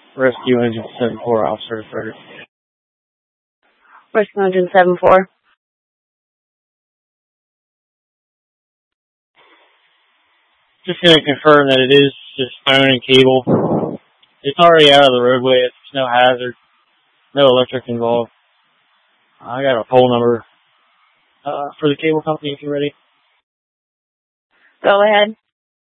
Rescue Engine 74, Officer Frederick. Rescue Engine 74. Just going to confirm that it is just phone and cable. It's already out of the roadway. It's no hazard. No electric involved. I got a poll number for the cable company if you're ready. Go ahead.